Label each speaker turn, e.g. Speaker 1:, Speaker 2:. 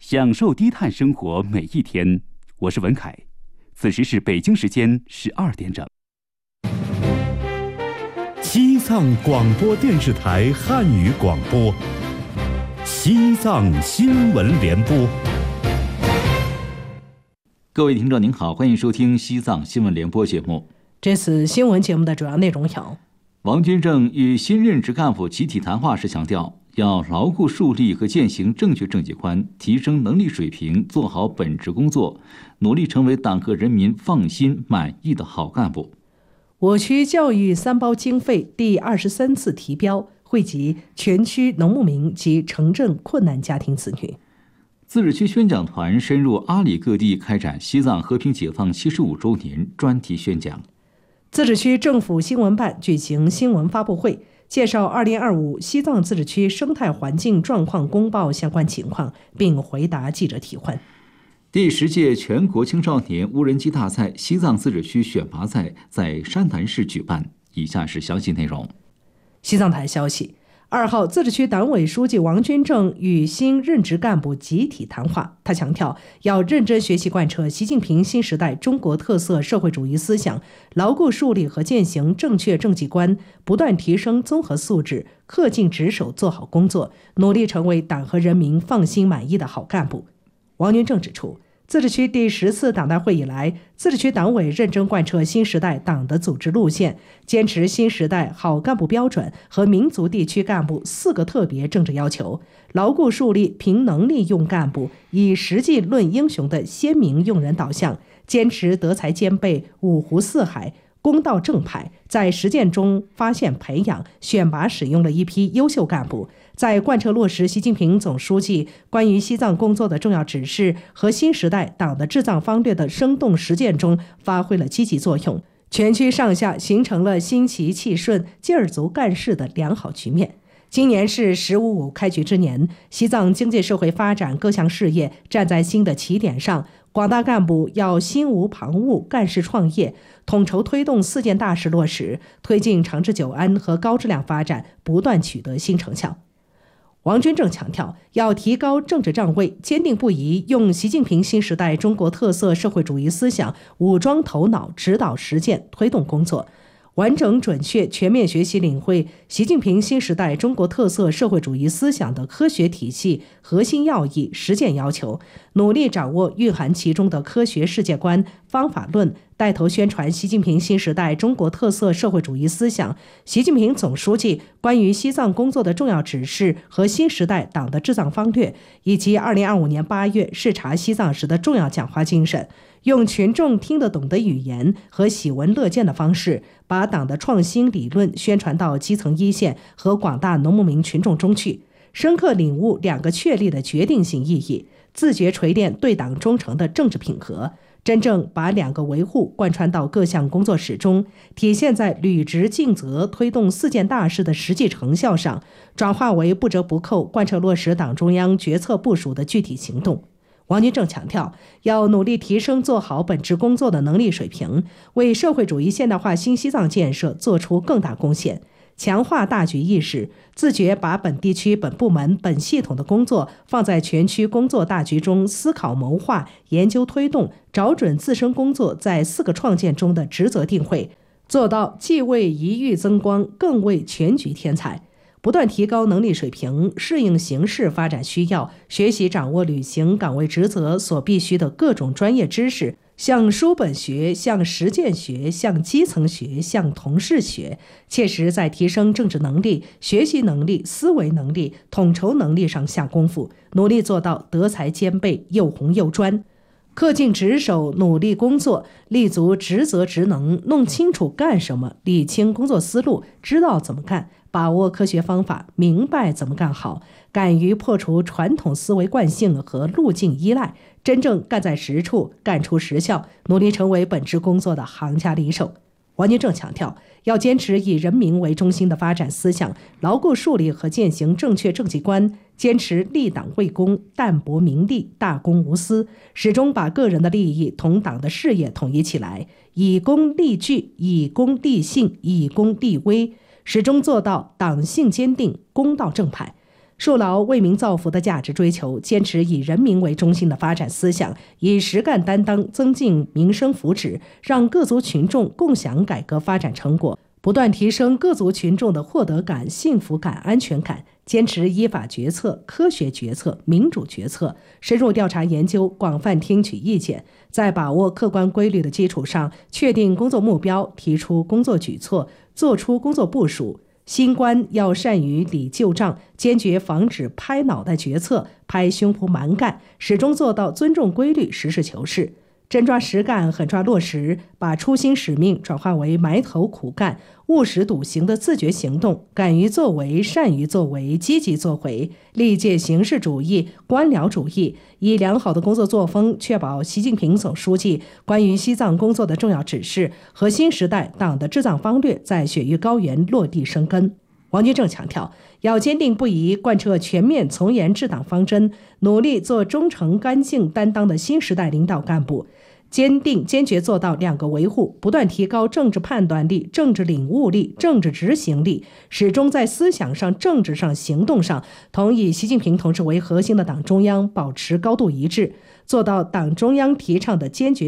Speaker 1: 享受低碳生活每一天。我是文凯，此时是北京时间12点整。
Speaker 2: 西藏广播电视台汉语广播，西藏新闻联播。
Speaker 3: 各位听众您好，欢迎收听西藏新闻联播节目。
Speaker 4: 这次新闻节目的主要内容有：
Speaker 3: 王军正与新任职干部集体谈话时强调，要牢固树立和践行正确政绩观，提升能力水平，做好本职工作，努力成为党和人民放心满意的好干部。
Speaker 4: 我区教育三包经费第23次提标，惠及全区农牧民及城镇困难家庭子女。
Speaker 3: 自治区宣讲团深入阿里各地开展西藏和平解放75周年专题宣讲。
Speaker 4: 自治区政府新闻办举行新闻发布会，介绍2025西藏自治区生态环境状况公报相关情况，并回答记者提问。
Speaker 3: 第10届全国青少年无人机大赛西藏自治区选拔赛在山南市举办。以下是详细内容。
Speaker 4: 西藏台消息，2号，自治区党委书记王军正与新任职干部集体谈话。他强调，要认真学习贯彻习近平新时代中国特色社会主义思想，牢固树立和践行正确政绩观，不断提升综合素质，恪尽职守，做好工作，努力成为党和人民放心满意的好干部。王军正指出，自治区第10次党代会以来，自治区党委认真贯彻新时代党的组织路线，坚持新时代好干部标准和民族地区干部4个特别政治要求，牢固树立凭能力用干部、以实际论英雄的鲜明用人导向，坚持德才兼备、五湖四海、公道正派，在实践中发现、培养、选拔、使用了一批优秀干部，在贯彻落实习近平总书记关于西藏工作的重要指示和新时代党的治藏方略的生动实践中发挥了积极作用，全区上下形成了心齐气顺、劲儿足干事的良好局面。今年是“15·5”开局之年，西藏经济社会发展各项事业站在新的起点上，广大干部要心无旁骛，干事创业，统筹推动4件大事落实，推进长治久安和高质量发展不断取得新成效。王军正强调，要提高政治站位，坚定不移用习近平新时代中国特色社会主义思想武装头脑，指导实践，推动工作，完整准确全面学习领会习近平新时代中国特色社会主义思想的科学体系、核心要义、实践要求，努力掌握蕴含其中的科学世界观、方法论，带头宣传习近平新时代中国特色社会主义思想、习近平总书记关于西藏工作的重要指示和新时代党的治藏方略，以及2025年8月视察西藏时的重要讲话精神，用群众听得懂的语言和喜闻乐见的方式，把党的创新理论宣传到基层一线和广大农牧民群众中去，深刻领悟2个确立的决定性意义，自觉锤炼对党忠诚的政治品格，真正把2个维护贯穿到各项工作室中，体现在履职尽责推动4件大事的实际成效上，转化为不折不扣贯彻落实党中央决策部署的具体行动。王军正强调，要努力提升做好本职工作的能力水平，为社会主义现代化新西藏建设做出更大贡献，强化大局意识，自觉把本地区本部门本系统的工作放在全区工作大局中思考谋划、研究推动，找准自身工作在4个创建中的职责定位，做到既为一域增光，更为全局添彩，不断提高能力水平，适应形势发展需要，学习掌握履行岗位职责所必须的各种专业知识，向书本学，向实践学，向基层学，向同事学，切实在提升政治能力、学习能力、思维能力、统筹能力上下功夫，努力做到德才兼备，又红又专，恪尽职守，努力工作，立足职责职能，弄清楚干什么，理清工作思路，知道怎么干，把握科学方法，明白怎么干好，敢于破除传统思维惯性和路径依赖，真正干在实处，干出实效，努力成为本职工作的行家里手。王军正强调，要坚持以人民为中心的发展思想，牢固树立和践行正确政绩观，坚持立党为公、淡泊名利、大公无私，始终把个人的利益同党的事业统一起来，以公立据、以公立信、以公立威，始终做到党性坚定、公道正派。 树牢为民造福的价值追求，坚持以人民为中心的发展思想，以实干担当增进民生福祉，让各族群众共享改革发展成果，不断提升各族群众的获得感、幸福感、安全感，坚持依法决策、科学决策、民主决策，深入调查研究，广泛听取意见，在把握客观规律的基础上，确定工作目标，提出工作举措，做出工作部署。新官要善于理旧账，坚决防止拍脑袋决策、拍胸脯蛮干，始终做到尊重规律、实事求是。真抓实干，狠抓落实，把初心使命转化为埋头苦干、务实笃行的自觉行动，敢于作为、善于作为、积极作为，力戒形式主义、官僚主义，以良好的工作作风，确保习近平总书记关于西藏工作的重要指示和新时代党的治藏方略在雪域高原落地生根。王军正强调，要坚定不移贯彻全面从严治党方针，努力做忠诚干净担当的新时代领导干部，坚决做到两个维护，不断提高政治判断力、政治领悟力、政治执行力，始终在思想上、政治上、行动上同以习近平同志为核心的党中央保持高度一致，做到党中央提倡的坚决